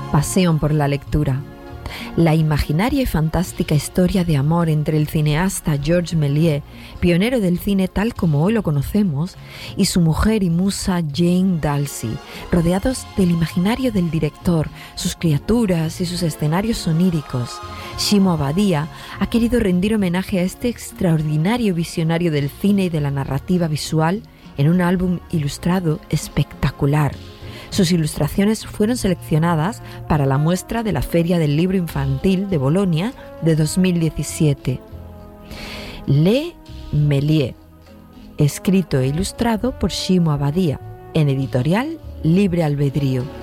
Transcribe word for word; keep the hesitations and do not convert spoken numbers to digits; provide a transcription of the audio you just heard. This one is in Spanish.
Pasión por la lectura. La imaginaria y fantástica historia de amor entre el cineasta Georges Méliès, pionero del cine tal como hoy lo conocemos, y su mujer y musa Jane Dalsey, rodeados del imaginario del director, sus criaturas y sus escenarios oníricos. Shimo Abadia ha querido rendir homenaje a este extraordinario visionario del cine y de la narrativa visual en un álbum ilustrado espectacular. Sus ilustraciones fueron seleccionadas para la muestra de la Feria del Libro Infantil de Bolonia de dos mil diecisiete. Les Méliès, escrito e ilustrado por Shimo Abadia, en editorial Libre Albedrío.